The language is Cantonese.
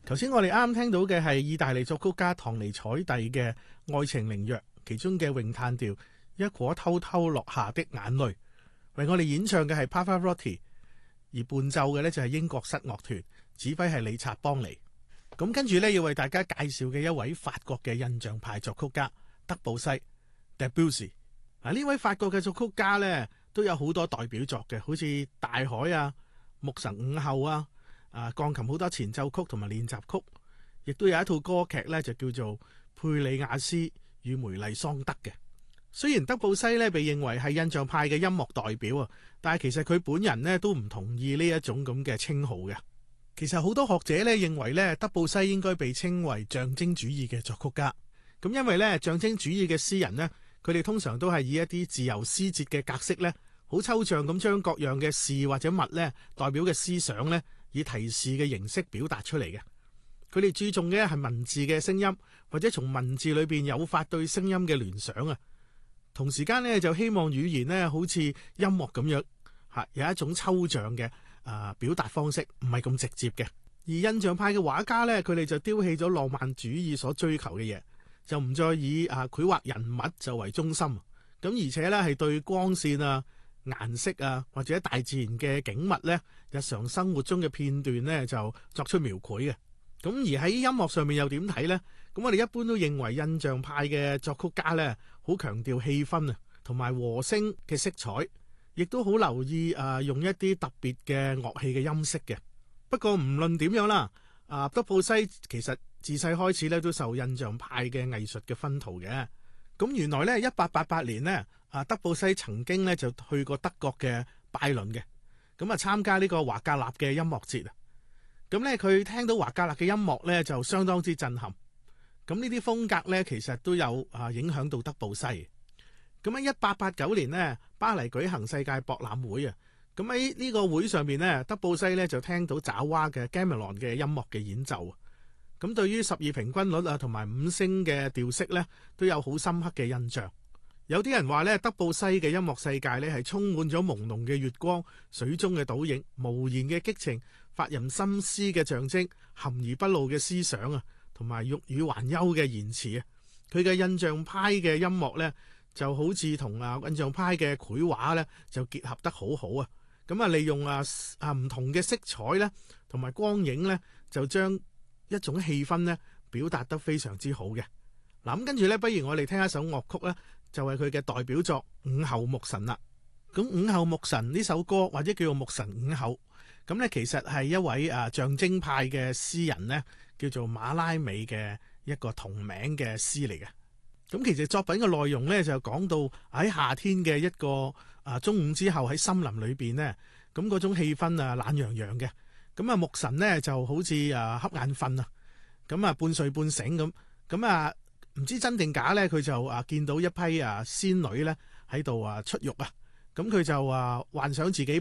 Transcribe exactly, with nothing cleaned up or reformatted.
頭先我哋啱啱聽到嘅係意大利作曲家唐尼采蒂嘅《愛情靈藥》其中嘅詠嘆調《一顆偷偷落下的眼淚》，為我哋演唱嘅係 Pavarotti， 而伴奏嘅呢就係英國室樂團，指揮係理察邦尼。咁跟住呢，要為大家介紹嘅一位法國嘅印象派作曲家德布西 Debussy。嗱，呢位法國嘅作曲家呢，都有好多代表作嘅，好似《大海》啊、《牧神午後》啊、啊鋼琴好多前奏曲同埋練習曲，亦都有一套歌劇呢，就叫做《佩里亞斯與梅麗桑德》嘅。雖然德布西呢被認為係印象派嘅音樂代表啊，但係其實佢本人呢都唔同意呢一種咁嘅稱號嘅。其實好多學者呢認為呢，德布西應該被稱為象徵主義嘅作曲家。咁因為呢，象徵主義嘅詩人呢，佢哋通常都係以一啲自由詩節嘅格式呢，好抽象咁將各樣嘅事或者物呢代表嘅思想呢，以提示嘅形式表達出嚟嘅。佢哋注重嘅係文字嘅聲音，或者從文字裏邊誘發對聲音嘅聯想啊。同時間呢，就希望語言呢好似音樂咁樣吓，有一種抽象嘅啊表達方式，唔係咁直接嘅。而印象派嘅畫家呢，佢哋就丟棄咗浪漫主義所追求嘅嘢，就唔再以啊繪畫人物就為中心。咁而且呢，係對光線啊、顏色啊或者大自然嘅景物呢，日常生活中嘅片段呢，就作出描繪嘅。咁而喺音樂上面又點睇呢？咁我哋一般都認為印象派嘅作曲家呢，好強調氣氛啊，同埋和聲嘅色彩，亦都好留意啊用一啲特別嘅樂器嘅音色嘅。不過唔論點樣啦，啊德布西其實自細開始咧都受印象派嘅藝術嘅熏陶嘅。咁原來咧一八八八年呢，啊德布西曾經咧就去過德國嘅拜倫嘅，咁啊參加呢個華格納嘅音樂節啊。咁咧佢聽到華格納嘅音樂咧就相當之震撼。咁呢啲風格咧其實都有啊影響到德布西。咁喺一八八九年呢，巴黎舉行世界博覽會啊。咁喺呢個會上面呢，德布西咧就聽到爪哇嘅 Gamelan 嘅音樂嘅演奏。咁對於十二平均律啊同埋五聲嘅調式咧，都有好深刻嘅印象。有啲人話咧，德布西嘅音樂世界咧係充滿咗朦朧嘅月光、水中嘅倒影、無言嘅激情、發人深思嘅象徵、含而不露嘅思想啊，同埋欲語還休嘅言辭啊。佢嘅印象派嘅音樂咧，就好似同啊印象派嘅繪畫咧，就結合得好好啊。咁啊，利用啊啊唔同嘅色彩咧，同埋光影咧，就將一種氣氛咧表達得非常之好嘅。嗱，咁跟住咧，不如我哋聽一首樂曲咧，就係佢嘅代表作《午後牧神》啦。咁《午後牧神》呢首歌或者叫做《牧神午後》，咁咧其實係一位啊象徵派嘅詩人咧，叫做馬拉美嘅一個同名嘅詩嚟嘅。咁其實作品嘅內容咧就講到喺夏天嘅一個啊中午之後喺森林裏邊咧，咁嗰種氣氛啊懶洋洋嘅。咁啊牧神咧就好似啊瞌眼瞓啊，咁啊半睡半醒咁，咁啊唔知真定假咧，佢就啊見到一批啊仙女咧喺度啊出浴啊，咁佢就啊幻想自己